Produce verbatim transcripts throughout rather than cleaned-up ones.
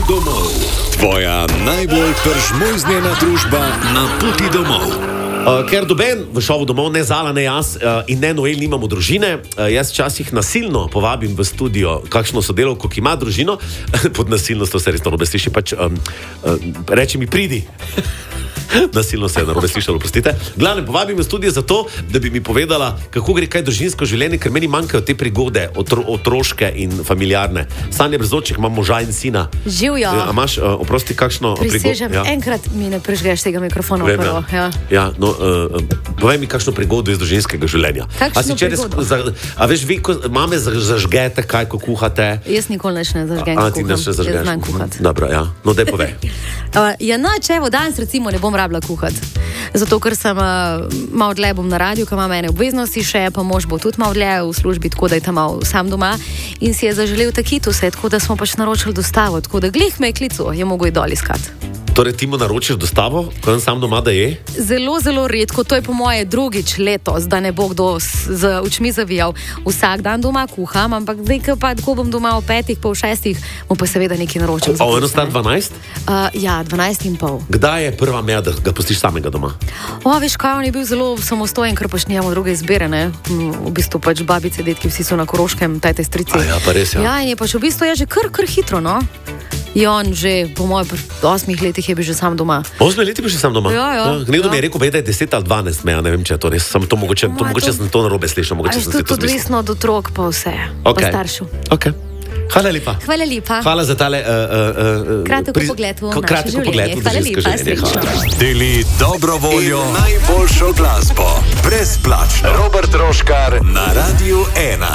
domov. Tvoja najbolj peržmojznjena družba na poti domov. Uh, ker doben v šovu domov, ne Zala, ne jaz uh, in ne Noel nimamo družine, uh, jaz včasih nasilno povabim v studio kakšno sodelavko, ki ima družino, pod nasilnostjo se res narobe sliši, pač um, uh, reči mi pridi. Nasilno se je narobe slišalo, prostite. Glavnem, povabim v studio zato, da bi mi povedala, kako gre kaj družinsko življenje, ker meni manjkajo te prigode, otro, otroške in familiarne. Sanja Brzoček, imam moža in sina. Živjo. A imaš, uh, oprosti, kakšno prigodo? Prisežem, ja. Enkrat mi ne prižgeš tega mikrofona Vem, prvo. Ja. Ja, no, uh, povej mi, kakšno prigodo iz družinskega življenja. Kakšno A si včeraj prigodo? za, a veš, vi, ko mame zažgete, kaj, ko kuhate? Jaz nikoli neč ne zažgem, A, a ko ti ne kuham. še zažgeš? Jaz znam kuhati. Dobro, ja. No, daj povej. Uh, ja, no, če evo, danes recimo ne bom rabila kuhati. Zato, ker sem uh, malo dlje bom na radiju, ker imam ene obveznosti še, pa mož bo tudi malo dlje v službi, tako da je tam malo sam doma in si je zaželel takituse, tako da smo pač naročili dostavo, tako da glih me je klical, je mogel dol iskati. Torej, ti mu naročiš dostavo, ko on sam doma da je? Zelo, zelo redko, to je po moje drugič letos, da ne bo kdo s, z očmi zavijal. Vsak dan doma kuham, ampak zdaj, ko pa tako bom doma o petih, pol šestih, mu pa seveda nekaj naročim. A on star dvanajst? Uh, ja, dvanajst in pol. Kdaj je prva meja, da ga pustiš samega doma? O, veš kaj, on je bil zelo samostojen, ker pač nijamo druge izbire, ne? V bistvu pač babice, detki, vsi so na Koroškem, tajte strici. A ja, pa res, ja. Ja, in je pač v bistvu je že kar, kar hitro, no? In on že, po mojih osmih letih je bil že sam doma. Osme leti bi še sam doma? Ja, ja. Nekdo ja. mi je rekel, da je deset ali dvanajst meja, ne vem, če je to res. Sam to mogoče, to, Ma, mogoče to- sem to narobe slišal, mogoče sem si Tudi to zmislil. odvisno od otrok, pa vse, Ok. pa staršev. Ok. Hvala lepa. Hvala lepa. Hvala za tale uh, uh, uh, Kratek pogled v naše kratek življenje. pogled v Hvala družinsko lepa, življenje. Hvala. srečno. Deli dobro voljo in najboljšo glasbo. Brezplačno. Robert Roškar na Radiu ena.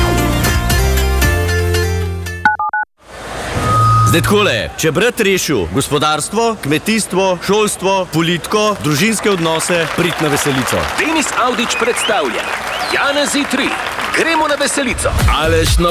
Zdaj takole, če brat rešil gospodarstvo, kmetijstvo, šolstvo, politiko, družinske odnose, prid na veselico. Denis Avdić predstavlja Janezi tri. Gremo na veselico. Aleš na